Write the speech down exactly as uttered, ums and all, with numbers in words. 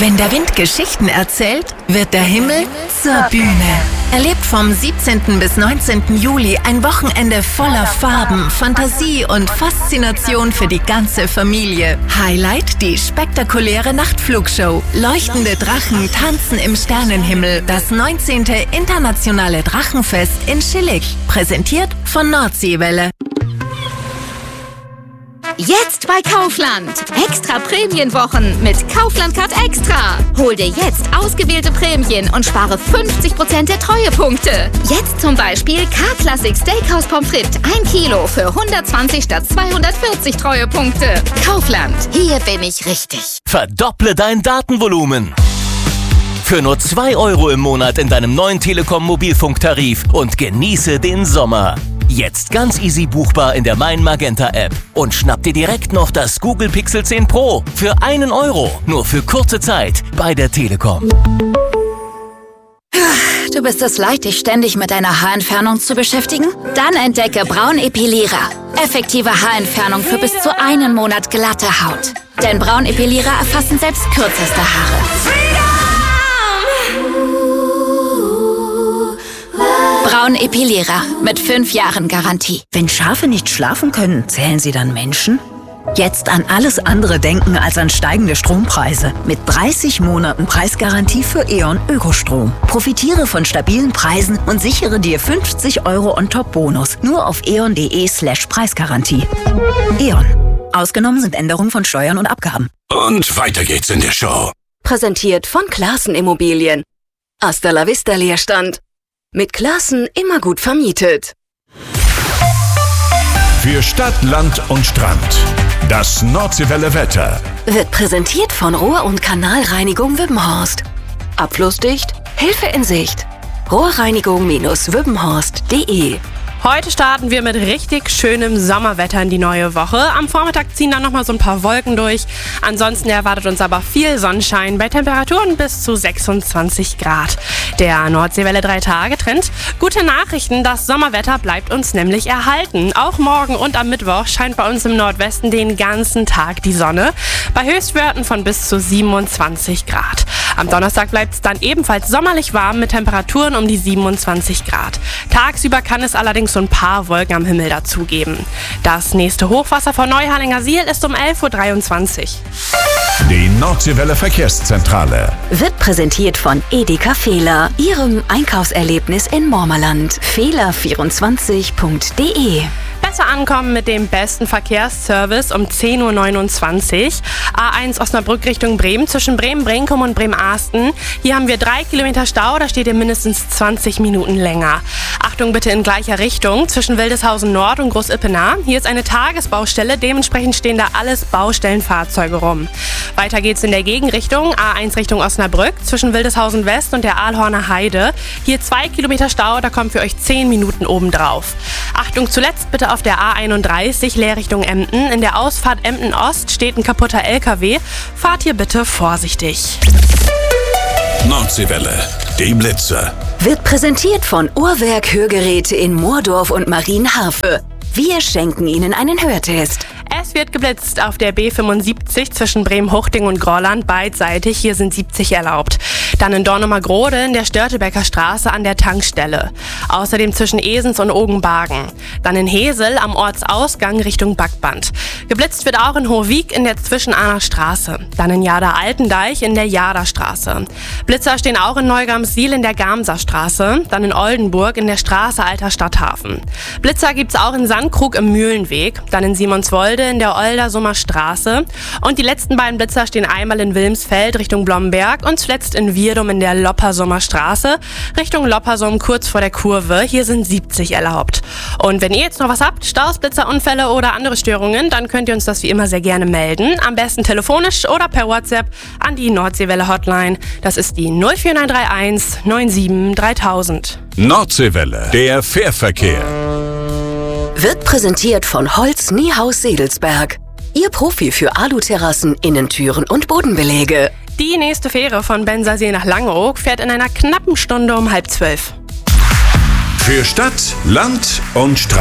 Wenn der Wind Geschichten erzählt, wird der Himmel zur Bühne. Erlebt vom siebzehnten bis neunzehnten Juli ein Wochenende voller Farben, Fantasie und Faszination für die ganze Familie. Highlight die spektakuläre Nachtflugshow. Leuchtende Drachen tanzen im Sternenhimmel. Das neunzehnte Internationale Drachenfest in Schillig. Präsentiert von Nordseewelle. Jetzt bei Kaufland. Extra Prämienwochen mit Kaufland Card Extra. Hol dir jetzt ausgewählte Prämien und spare fünfzig Prozent der Treuepunkte. Jetzt zum Beispiel K-Classic Steakhouse Pommes frites ein Kilo für hundertzwanzig statt zweihundertvierzig Treuepunkte. Kaufland. Hier bin ich richtig. Verdopple dein Datenvolumen. Für nur zwei Euro im Monat in deinem neuen Telekom-Mobilfunktarif und genieße den Sommer. Jetzt ganz easy buchbar in der Mein Magenta App. Und schnapp dir direkt noch das Google Pixel zehn Pro für einen Euro. Nur für kurze Zeit bei der Telekom. Du bist es leid, dich ständig mit deiner Haarentfernung zu beschäftigen? Dann entdecke Braunepilierer. Effektive Haarentfernung für bis zu einen Monat glatte Haut. Denn Braunepilierer erfassen selbst kürzeste Haare. Braunepilierer mit fünf Jahren Garantie. Wenn Schafe nicht schlafen können, zählen sie dann Menschen? Jetzt an alles andere denken als an steigende Strompreise. Mit dreißig Monaten Preisgarantie für E.ON Ökostrom. Profitiere von stabilen Preisen und sichere dir fünfzig Euro On-Top-Bonus. Nur auf eon.de slash Preisgarantie. E.ON. Ausgenommen sind Änderungen von Steuern und Abgaben. Und weiter geht's in der Show. Präsentiert von Classen Immobilien. Hasta la vista Leerstand. Mit Classen immer gut vermietet. Für Stadt, Land und Strand. Das Nordseewelle Wetter. Wird präsentiert von Rohr- und Kanalreinigung Wübbenhorst. Abflussdicht, Hilfe in Sicht. Rohrreinigung-wübbenhorst punkt de. Heute starten wir mit richtig schönem Sommerwetter in die neue Woche. Am Vormittag ziehen dann nochmal so ein paar Wolken durch. Ansonsten erwartet uns aber viel Sonnenschein bei Temperaturen bis zu sechsundzwanzig Grad. Der Nordseewelle drei Tage Trend. Gute Nachrichten, das Sommerwetter bleibt uns nämlich erhalten. Auch morgen und am Mittwoch scheint bei uns im Nordwesten den ganzen Tag die Sonne. Bei Höchstwerten von bis zu siebenundzwanzig Grad. Am Donnerstag bleibt es dann ebenfalls sommerlich warm mit Temperaturen um die siebenundzwanzig Grad. Tagsüber kann es allerdings so ein paar Wolken am Himmel dazugeben. Das nächste Hochwasser vor Neuharlingersiel ist um elf Uhr dreiundzwanzig. Die Nordseewelle Verkehrszentrale. Wird präsentiert von Edeka Fehler, Ihrem Einkaufserlebnis in Mormerland. Fehler vierundzwanzig punkt de. Besser ankommen mit dem besten Verkehrsservice um zehn Uhr neunundzwanzig. A eins Osnabrück Richtung Bremen zwischen Bremen-Brenkum und Bremen-Ahsten. Hier haben wir drei Kilometer Stau, da steht ihr mindestens zwanzig Minuten länger. Achtung bitte in gleicher Richtung zwischen Wildeshausen Nord und Groß-Ippener. Hier ist eine Tagesbaustelle, dementsprechend stehen da alles Baustellenfahrzeuge rum. Weiter geht's in der Gegenrichtung, A eins Richtung Osnabrück zwischen Wildeshausen West und der Aalhorner Heide. Hier zwei Kilometer Stau, da kommen für euch zehn Minuten obendrauf. Achtung zuletzt bitte auf der A einunddreißig Leerrichtung Emden. In der Ausfahrt Emden Ost steht ein kaputter L K W. Fahrt hier bitte vorsichtig. Nordseewelle, die Blitzer. Wird präsentiert von Uhrwerk Hörgeräte in Moordorf und Marienhafe. Wir schenken Ihnen einen Hörtest. Es wird geblitzt auf der B fünfundsiebzig zwischen Bremen-Huchting und Grolland beidseitig. Hier sind siebzig erlaubt. Dann in Dornumer-Grode in der Störtebecker Straße an der Tankstelle. Außerdem zwischen Esens und Ogenbargen. Dann in Hesel am Ortsausgang Richtung Backband. Geblitzt wird auch in Hohwig in der Zwischenahner Straße. Dann in Jada-Altendeich in der Jada-Straße. Blitzer stehen auch in Neugamsiel in der Gamser Straße. Dann in Oldenburg in der Straße Alter Stadthafen. Blitzer gibt's auch in Sandkrug im Mühlenweg. Dann in Simonswolde in der Oldersummer Straße. Und die letzten beiden Blitzer stehen einmal in Wilmsfeld Richtung Blomberg und zuletzt in Vierdum in der Loppersummer Straße Richtung Loppersum kurz vor der Kurve. Hier sind siebzig erlaubt. Und wenn ihr jetzt noch was habt, Staus, Blitzer, Unfälle oder andere Störungen, dann könnt ihr uns das wie immer sehr gerne melden. Am besten telefonisch oder per WhatsApp an die Nordseewelle Hotline. Das ist die null vier neun drei eins neun sieben dreitausend. Nordseewelle, der Fährverkehr. Wird präsentiert von Holz Niehaus Sedelsberg. Ihr Profi für Aluterrassen, Innentüren und Bodenbeläge. Die nächste Fähre von Bensersee nach Langeoog fährt in einer knappen Stunde um halb zwölf. Für Stadt, Land und Strand.